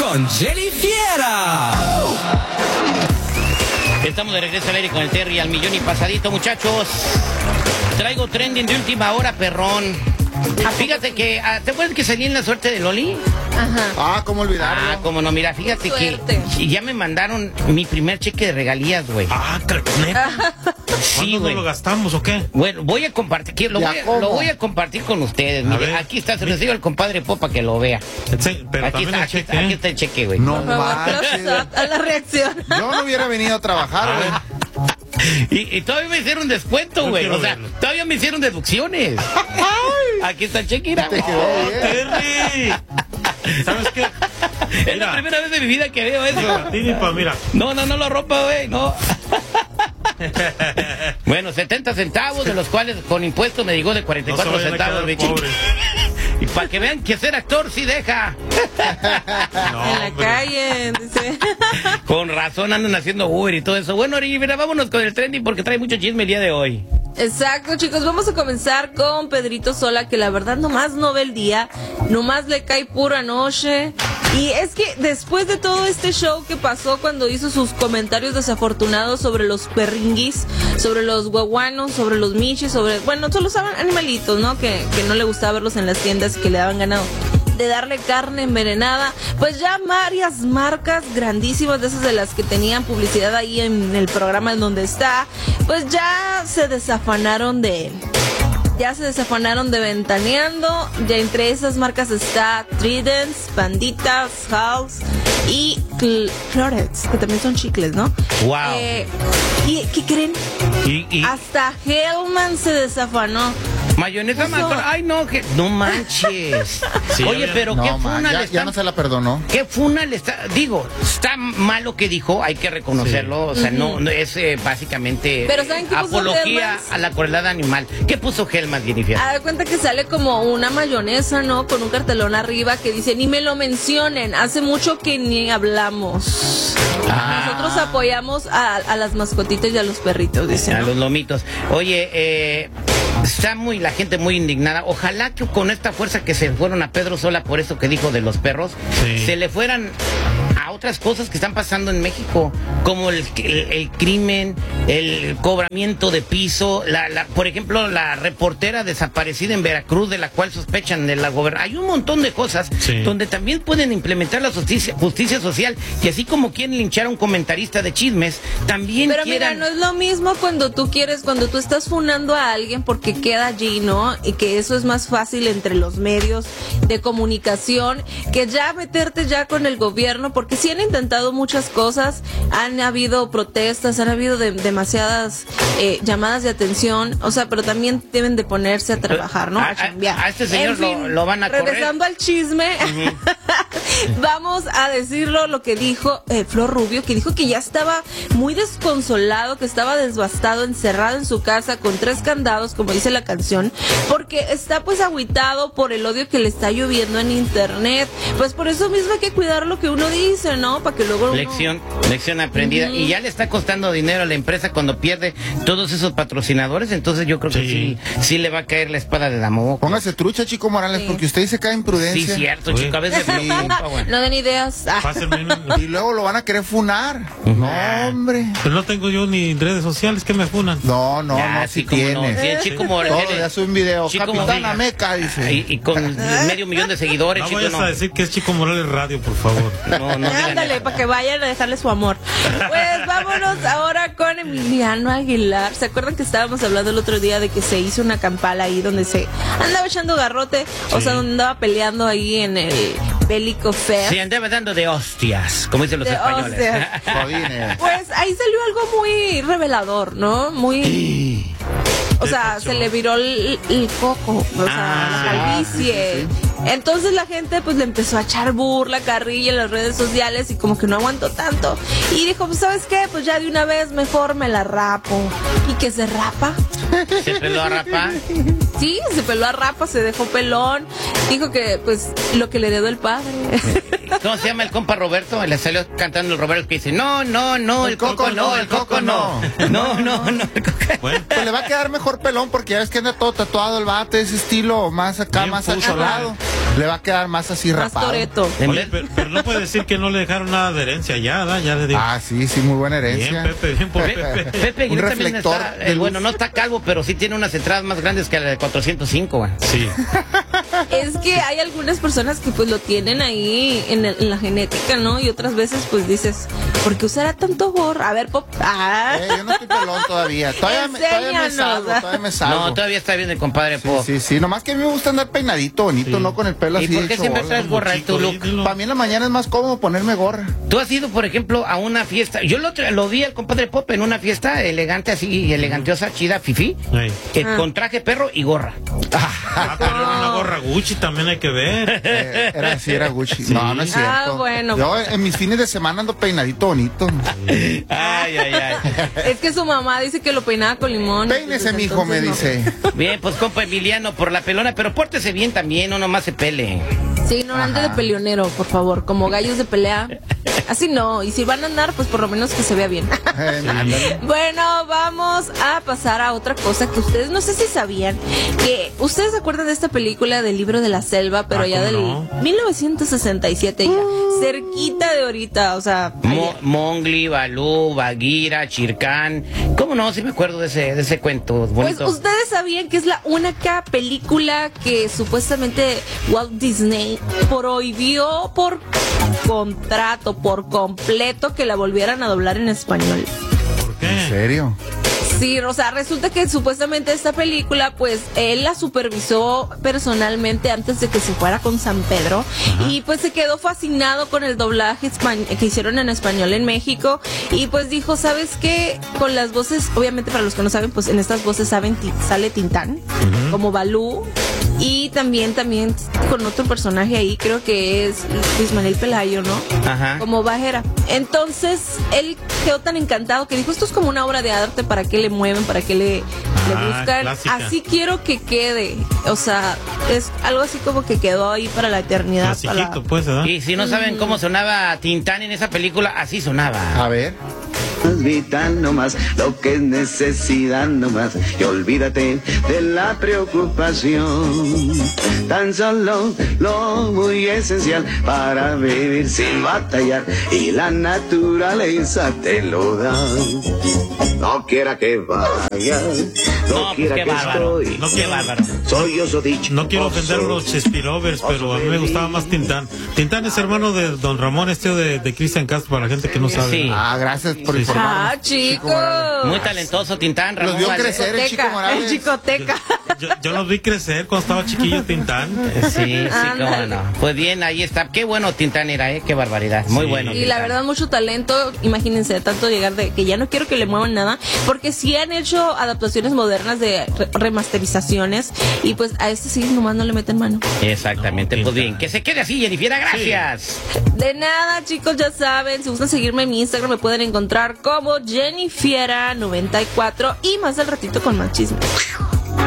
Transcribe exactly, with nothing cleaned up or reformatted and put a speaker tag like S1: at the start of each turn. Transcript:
S1: con Jenny Fiera.
S2: Estamos de regreso al aire con el Terry al millón y pasadito, muchachos. Traigo trending de última hora, perrón. Fíjate que, ¿te acuerdas que salí en La Suerte de Loli?
S3: Ajá.
S4: Ah, ¿cómo olvidarlo?
S2: Ah, cómo no, mira, fíjate que ya me mandaron mi primer cheque de regalías, güey.
S5: Ah, ¿neta?
S2: Sí,
S5: ¿Cuándo
S2: güey.
S5: no lo gastamos o qué?
S2: Bueno, voy a compartir, lo,
S4: ¿Ya
S2: voy a,
S4: cómo?
S2: lo voy a compartir con ustedes.
S5: A
S2: Mire,
S5: ver.
S2: aquí está, se lo digo al compadre Popa que lo vea.
S5: Sí, pero
S2: Aquí
S5: también
S2: está,
S5: el
S2: aquí,
S5: cheque,
S2: está, aquí
S5: ¿eh?
S2: está el cheque, güey.
S4: No
S3: Por favor,
S4: manches.
S3: close up a la reacción.
S4: Yo no hubiera venido a trabajar, güey.
S2: Y, y todavía me hicieron descuento,
S5: Yo
S2: güey.
S5: quiero
S2: O sea,
S5: verlo.
S2: todavía me hicieron deducciones. Aquí está el cheque, mira.
S4: Te quedó bien.
S5: ¡Terry! ¿Sabes qué?
S2: Es la primera vez de mi vida que veo eso.
S5: Mira, Tini, pa, mira.
S2: No, no, no lo rompa, güey, no. Bueno, setenta centavos, de los cuales con impuestos me llegó de cuarenta y
S5: No se
S2: cuatro
S5: vayan a
S2: centavos,
S5: quedar
S2: bicho.
S5: pobres.
S2: Y para que vean que ser actor sí deja.
S5: No,
S3: En la
S5: hombre.
S3: calle, dice.
S2: Con razón andan haciendo Uber y todo eso. Bueno, Ari, mira, vámonos con el trending porque trae mucho chisme el día de hoy.
S3: Exacto, chicos, vamos a comenzar con Pedrito Sola, que la verdad nomás no ve el día, nomás le cae pura noche. Y es que después de todo este show que pasó cuando hizo sus comentarios desafortunados sobre los perringuis, sobre los guaguanos, sobre los michis, sobre, bueno, solo los animalitos, ¿no? Que, que no le gustaba verlos en las tiendas y que le daban ganado de darle carne envenenada, pues ya varias marcas grandísimas de esas de las que tenían publicidad ahí en el programa en donde está, pues ya se desafanaron de él. Ya se desafanaron de Ventaneando. Ya entre esas marcas está Tridents, Panditas, Halls y Cl- Florets, que también son chicles, ¿no?
S2: Wow.
S3: Eh, ¿Y qué creen?
S2: Y, y
S3: Hasta Hellman se desafanó.
S2: mayonesa
S3: Eso.
S2: Macron. Ay, no, que no manches.
S5: Sí,
S2: Oye,
S5: ya-
S2: pero qué
S4: No, man,
S2: funa
S4: ya,
S2: le
S4: ya
S2: están...
S4: no se la perdonó.
S2: ¿Qué funa le está...? Digo, está mal lo que dijo, hay que reconocerlo. O sea, no, no es eh, básicamente
S3: Pero ¿saben qué puso
S2: apología
S3: Hellmann's?
S2: a la crueldad animal. ¿Qué puso Hellman, Jennifer?
S3: Haz de cuenta que sale como una mayonesa, ¿no? Con un cartelón arriba que dice, ni me lo mencionen, hace mucho que ni hablamos.
S2: Ah.
S3: Nosotros apoyamos a, a las mascotitas y a los perritos, dice,
S2: A
S3: ¿no?
S2: los lomitos. Oye, eh, está muy la gente muy indignada. Ojalá que con esta fuerza que se fueron a Pedro Sola por eso que dijo de los perros,
S5: Sí.
S2: se le fueran a otras cosas que están pasando en México, como el, el, el crimen, el cobramiento de piso, la, la, por ejemplo, la reportera desaparecida en Veracruz, de la cual sospechan de la gobernación. Hay un montón de cosas
S5: Sí.
S2: donde también pueden implementar la justicia, justicia social, y así como quieren linchar a un comentarista de chismes, también
S3: Pero
S2: quieran...
S3: mira, no es lo mismo cuando tú quieres, cuando tú estás funando a alguien porque queda allí, ¿no? Y que eso es más fácil entre los medios de comunicación que ya meterte ya con el gobierno, porque sí han intentado muchas cosas, han habido protestas, han habido de- demasiadas eh, llamadas de atención, o sea, pero también deben de ponerse a trabajar, ¿no?
S2: A-
S3: A
S2: a-
S3: chambear.
S2: a este señor
S3: En fin,
S2: lo- lo van a correr.
S3: regresando al chisme, vamos a decirlo lo que dijo eh, Flor Rubio, que dijo que ya estaba muy desconsolado, que estaba devastado, encerrado en su casa con tres candados, como dice la canción, porque está pues agüitado por el odio que le está lloviendo en internet. Pues por eso mismo hay que cuidar lo que uno dice, ¿no? Para que luego uno...
S2: Lección, lección aprendida. Y ya le está costando dinero a la empresa cuando pierde todos esos patrocinadores. Entonces yo creo que sí,
S5: Sí.
S2: sí le va a caer la espada de Damocles.
S4: Póngase trucha, Chico Morales,
S3: Sí.
S4: porque usted dice cada
S2: Sí,
S4: imprudencia.
S2: cierto,
S5: Oye.
S2: chico. A veces me preocupa, güey.
S3: No den ideas. Ah.
S5: Pásenme un-
S4: Y luego lo van a querer funar. No, hombre.
S5: Pero no tengo yo ni redes sociales que me funan.
S4: No, no,
S2: Ya,
S4: no,
S2: sí,
S4: si
S2: cómo no.
S4: tienes.
S2: Sí, el chico Morales.
S4: Todo, le hace un video.
S2: Chico
S4: Capitana
S2: Morales.
S4: Meca, dice.
S2: Y, y con medio millón de seguidores,
S5: No
S2: chico,
S5: vayas
S2: no.
S5: a decir que es Chico Morales Radio, por favor.
S2: No, no digan
S3: Ándale,
S2: eso.
S3: para que vayan a dejarle su amor. Pues vámonos ahora con Emiliano Aguilar. ¿Se acuerdan que estábamos hablando el otro día de que se hizo una campala ahí donde se andaba echando garrote? O
S5: Sí.
S3: sea, donde andaba peleando ahí en el Bélico Fest.
S2: Sí, andaba dando de hostias, como dicen los
S3: De
S2: españoles.
S3: hostias.
S4: Jodines.
S3: Pues ahí salió algo muy revelador, ¿no? Muy... O
S5: ¿Qué
S3: sea,
S5: pasó?
S3: se le viró el, el coco, o sea,
S2: Ah,
S3: la calvicie. Entonces la gente pues le empezó a echar burla, carrilla en las redes sociales y como que no aguantó tanto. Y dijo, pues ¿sabes qué? Pues ya de una vez mejor me la rapo. ¿Y que se rapa?
S2: Se peló a rapa.
S3: Sí, se peló a rapa, se dejó pelón. Dijo que, pues, lo que le heredó el padre.
S2: ¿Cómo se llama el compa Roberto? Le salió cantando el Roberto que dice, no, no, no, el,
S4: El
S2: coco,
S4: coco
S2: no,
S4: no,
S2: el coco no. No, no, no, el coco.
S5: Bueno,
S4: Pues le va a quedar mejor pelón porque ya ves que anda todo tatuado el vato, ese estilo más acá,
S5: Bien
S4: más
S5: puso,
S4: achalado. Le va a quedar más así
S3: Más
S4: rapado.
S3: toreto.
S2: En
S5: oye,
S2: vez-
S5: pero, pero no puede decir que no le dejaron nada de herencia ya, ¿verdad? Ya le digo.
S4: Ah, sí, sí, muy buena
S5: bien,
S4: herencia.
S5: Pepe, bien por Pepe.
S2: Pepe
S4: Un
S2: Aguilar también
S4: reflector
S2: está,
S4: de
S2: eh,
S4: luz.
S2: bueno, no está calvo, pero sí tiene unas entradas más grandes que la de cuatrocientos cinco, güey.
S5: Sí.
S3: Es que hay algunas personas que pues lo tienen ahí en, el- en la genética, ¿no? Y otras veces pues dices, ¿por qué usará tanto gorro? A ver, Pop. Ah.
S4: Eh, yo no estoy pelón todavía. Todavía, me- todavía me
S3: Enséñanos.
S4: salgo, todavía me salgo.
S2: No, todavía está bien el compadre
S4: Sí,
S2: Po.
S4: sí, sí. Nomás que a mí me gusta andar peinadito, bonito,
S5: Sí.
S4: no con el pelo
S2: ¿Y
S4: así.
S2: por qué
S4: hecho
S2: siempre
S4: bola.
S2: traes gorra en tu look?
S5: Dilo.
S4: Para mí en la mañana es más cómodo ponerme gorra.
S2: Tú has ido, por ejemplo, a una fiesta. Yo lo, tra- lo vi al compadre Pop en una fiesta elegante, así, elegantiosa, chida, fifi,
S5: Ey.
S2: que
S3: Ah.
S2: con traje perro y gorra.
S5: Ah, pero era una gorra Gucci, también hay que ver.
S4: Eh, era así, era Gucci. No, no es cierto.
S3: Ah, bueno.
S4: Yo en mis fines de semana ando peinadito bonito.
S2: Ay, ay, ay.
S3: Es que su mamá dice que lo peinaba con limón.
S4: Peínese,
S3: entonces,
S4: mijo, me
S3: entonces, no.
S4: dice.
S2: Bien, pues compa Emiliano por la pelona, pero pórtese bien también, no nomás se pele.
S3: Sí, no ande de
S4: Ajá.
S3: peleonero, por favor, como gallos de pelea. Así no, y si van a andar, pues por lo menos que se vea bien.
S4: Eh, ándale.
S3: Bueno, vamos a pasar a otra cosa que ustedes no sé si sabían, que ustedes se acuerdan de esta película del Libro de la Selva, pero
S5: Ah,
S3: ya del
S5: ¿cómo no?
S3: mil novecientos sesenta y siete, ya, cerquita de ahorita, o sea,
S2: Mo-
S3: ayer.
S2: Mongli, Balú, Bagheera, Chircán. ¿Cómo no? Sí me acuerdo de ese, de ese cuento
S3: Pues
S2: bonito.
S3: ustedes sabían que es la única película que supuestamente Walt Disney prohibió por contrato, por completo, que la volvieran a doblar en español.
S5: ¿Por
S4: ¿En
S5: qué?
S4: serio?
S3: Sí, o sea, resulta que supuestamente esta película, pues él la supervisó personalmente antes de que se fuera con San Pedro. Y pues se quedó fascinado con el doblaje espa- que hicieron en español en México. Y pues dijo, ¿sabes qué? Con las voces, obviamente para los que no saben, pues en estas voces saben, ti- sale Tintán, como Balú. Y también, también con otro personaje ahí, creo que es Luis Manuel Pelayo, ¿no?
S2: Ajá.
S3: Como Bajera. Entonces, él quedó tan encantado que dijo, esto es como una obra de arte, ¿para qué le mueven? ¿Para qué le, le
S5: Ah,
S3: buscan?
S5: clásica.
S3: Así quiero que quede. O sea, es algo así como que quedó ahí para la eternidad. para-
S5: Clasiquito, pues, ¿verdad?
S2: Y si no saben cómo sonaba Tintán en esa película, así sonaba.
S4: A ver.
S6: Es vital nomás, lo que es necesidad nomás, y olvídate de la preocupación. Tan solo lo muy esencial para vivir sin batallar, y la naturaleza te lo da. No quiera que vaya, no,
S2: No,
S6: quiera
S2: pues qué
S6: que
S2: bárbaro.
S6: estoy.
S5: No
S2: Qué
S5: quiero,
S2: bárbaro.
S6: Soy oso dicho.
S5: no quiero ofender a los Chespirovers, pero a mí me gustaba más Tintán. Tintán es hermano de Don Ramón, este de, de Cristian Castro, para la gente que no sabe.
S2: Sí.
S4: Ah, gracias por
S5: Sí, sí.
S4: informarnos.
S3: Ah, chicos.
S4: Morales.
S2: Muy talentoso Tintán,
S4: Los
S2: Ramón
S4: vio
S2: Valdés.
S4: crecer el Chico
S3: Chicoteca,
S4: Morales.
S3: el Chicoteca.
S5: Yo, yo los vi crecer cuando estaba chiquillo Tintán.
S2: Sí, sí, cómo
S3: Ándale.
S2: no. Pues bien, ahí está. Qué bueno Tintán era, ¿eh? Qué barbaridad. Muy
S5: Sí.
S2: bueno.
S3: Y la
S2: Tintán.
S3: verdad, mucho talento. Imagínense, de tanto llegar de que ya no quiero que le muevan nada. Porque sí han hecho adaptaciones modernas de re- remasterizaciones. Y pues a este sí, nomás no le meten mano.
S2: Exactamente,
S5: No,
S2: pues
S5: Tintán.
S2: bien. Que se quede así, Jennifer. Gracias.
S3: De nada, chicos, ya saben. Si gustan seguirme en mi Instagram, me pueden encontrar como Jennifiera noventa y cuatro. Y más al ratito con más chisme.